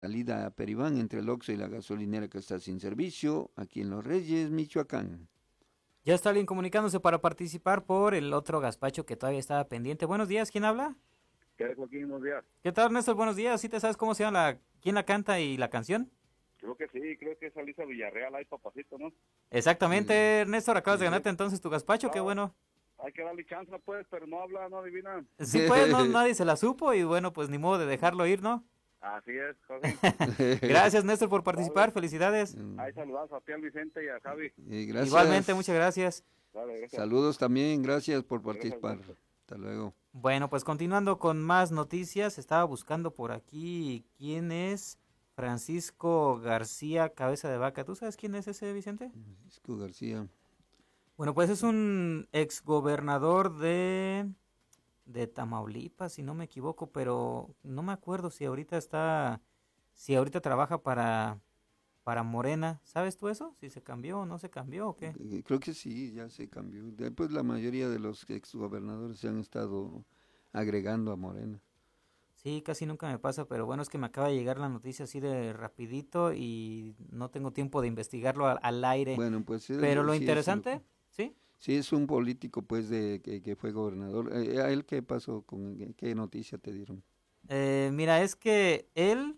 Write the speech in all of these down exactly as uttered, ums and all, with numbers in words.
Salida a Peribán entre el Oxxo y la gasolinera que está sin servicio, aquí en Los Reyes, Michoacán. Ya está alguien comunicándose para participar por el otro gazpacho que todavía estaba pendiente. Buenos días, ¿quién habla? ¿Qué hay, Joaquín? Buenos días. ¿Qué tal, Néstor? Buenos días. ¿Sí te sabes cómo se llama la, quién la canta y la canción? Creo que sí, creo que es Alisa Villarreal, hay papacito, ¿no? Exactamente, Eh, Néstor, acabas de sí, ganarte entonces tu gazpacho, qué No, bueno. hay que darle chance, pues, pero no habla, no adivina. Sí, pues, no, nadie se la supo y bueno, pues ni modo de dejarlo ir, ¿no? Así es, Joaquín. Gracias, Néstor, por participar, Dale, felicidades. ahí saludas a ti, al Vicente y a Javi. Eh, Igualmente, muchas gracias. gracias. Dale, gracias. Saludos también, gracias por Gracias, participar. Vicente. Hasta luego. Bueno, pues continuando con más noticias, estaba buscando por aquí quién es Francisco García Cabeza de Vaca. ¿Tú sabes quién es ese, Vicente? Francisco García. Bueno, pues es un exgobernador de, de Tamaulipas, si no me equivoco, pero no me acuerdo si ahorita está, si ahorita trabaja para, para Morena. ¿Sabes tú eso? Si se cambió o no se cambió o qué. Eh, Creo que sí, ya se cambió. Después la mayoría de los exgobernadores se han estado agregando a Morena. Sí, casi nunca me pasa, pero bueno, es que me acaba de llegar la noticia así de rapidito y no tengo tiempo de investigarlo al, al aire. Bueno, pues sí, Pero lo sí es, lo- interesante, ¿sí? sí es un político pues de que, que fue gobernador. Eh, ¿A él qué pasó? ¿Con qué, qué noticia te dieron? Eh, mira, es que él,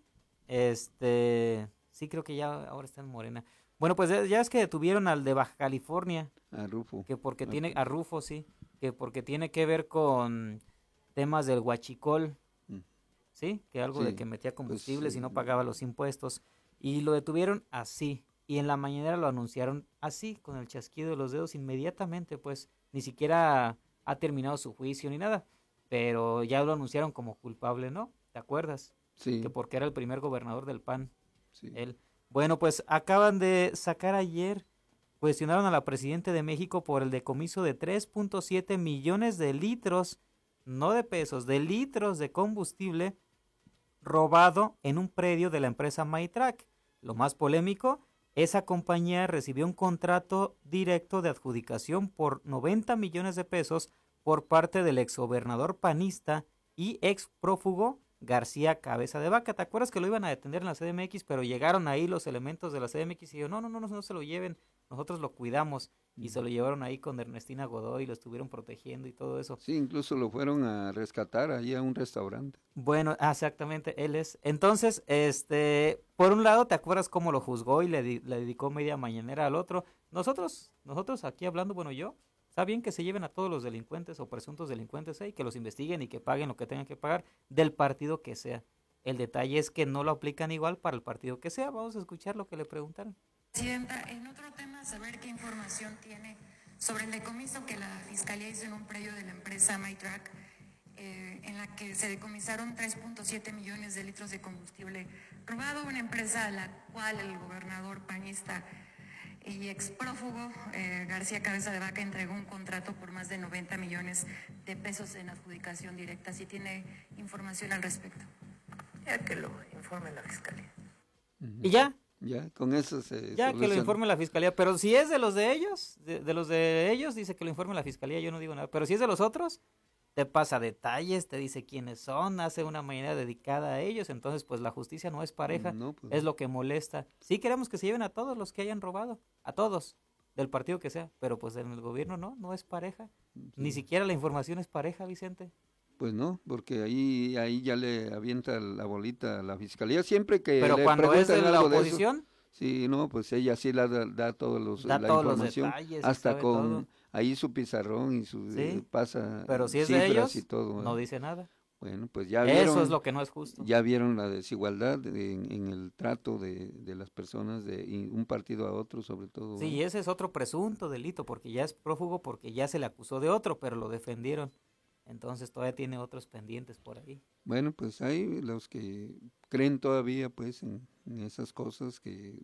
este, sí creo que ya ahora está en Morena. Bueno, pues ya ya es que detuvieron al de Baja California, A Rufo. que porque Ah, tiene, a Rufo, sí, que porque tiene que ver con temas del huachicol, mm, ¿sí? Que algo de sí, que metía pues combustibles y eh, no pagaba los impuestos. Y lo detuvieron así. Y en la mañanera lo anunciaron así, con el chasquido de los dedos, inmediatamente, pues ni siquiera ha terminado su juicio ni nada. Pero ya lo anunciaron como culpable, ¿no? ¿Te acuerdas? Que sí, porque era el primer gobernador del P A N, sí. él. Bueno, pues acaban de sacar ayer, cuestionaron a la presidenta de México por el decomiso de tres punto siete millones de litros, no de pesos, de litros de combustible robado en un predio de la empresa Maytrack. Lo más polémico, esa compañía recibió un contrato directo de adjudicación por noventa millones de pesos por parte del exgobernador panista y ex prófugo García Cabeza de Vaca. ¿Te acuerdas que lo iban a detener en la C D M X, pero llegaron ahí los elementos de la C D M X y yo, no, no, no, no, no se lo lleven, nosotros lo cuidamos y se Mm. lo llevaron ahí con Ernestina Godoy y lo estuvieron protegiendo y todo eso. Sí, incluso lo fueron a rescatar ahí a un restaurante. Bueno, ah, exactamente, él es. Entonces, este, por un lado, ¿te acuerdas cómo lo juzgó y le, di- le dedicó media mañanera al otro? Nosotros, nosotros aquí hablando, bueno, yo, está bien que se lleven a todos los delincuentes o presuntos delincuentes, ¿eh? Y que los investiguen y que paguen lo que tengan que pagar del partido que sea. El detalle es que no lo aplican igual para el partido que sea. Vamos a escuchar lo que le preguntaron. Presidenta, en otro tema, saber qué información tiene sobre el decomiso que la Fiscalía hizo en un predio de la empresa Maytrack, eh, en la que se decomisaron tres punto siete millones de litros de combustible robado, una empresa a la cual el gobernador panista y exprófugo eh, García Cabeza de Vaca entregó un contrato por más de noventa millones de pesos en adjudicación directa. Si tiene información al respecto. Ya que lo informe la fiscalía. Y Ujú. ya, Ya, con eso se ya que lo soluciona. informe la fiscalía. Pero si es de los de ellos, de, de los de ellos, dice que lo informe la fiscalía, yo no digo nada. Pero si es de los otros, te pasa detalles, te dice quiénes son, hace una mañana dedicada a ellos, entonces pues la justicia no es pareja, No, pues es no. lo que molesta. Sí queremos que se lleven a todos los que hayan robado, a todos, del partido que sea, pero pues en el gobierno no, no es pareja. Ni Sí. siquiera la información es pareja, Vicente. Pues no, porque ahí, ahí ya le avienta la bolita a la fiscalía. Siempre que Pero le cuando es de preguntan la algo de eso, oposición, sí, no, pues ella sí la da, da todos los, da la todos los información, detalles y hasta sabe todo, con ahí su pizarrón y su eh, ¿sí? pasa Pero si es de cifras y ellos, todo. no ¿Verdad? dice nada. Bueno, pues ya Eso es vieron, lo que no es justo. ya vieron la desigualdad en, en el trato de, de las personas de y un partido a otro, sobre todo. Sí, ¿Verdad? y ese es otro presunto delito, porque ya es prófugo, porque ya se le acusó de otro, pero lo defendieron. Entonces todavía tiene otros pendientes por ahí. Bueno, pues hay los que creen todavía pues en, en esas cosas que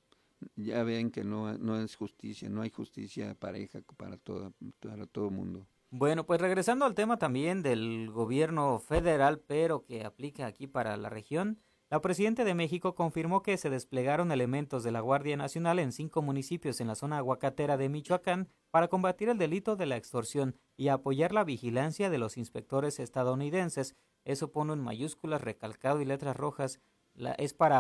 ya ven que no, no es justicia, no hay justicia pareja para toda, para todo el mundo. Bueno, pues regresando al tema también del gobierno federal, pero que aplica aquí para la región, la presidenta de México confirmó que se desplegaron elementos de la Guardia Nacional en cinco municipios en la zona aguacatera de Michoacán para combatir el delito de la extorsión y apoyar la vigilancia de los inspectores estadounidenses. Eso pone en mayúsculas, recalcado y letras rojas. La, es para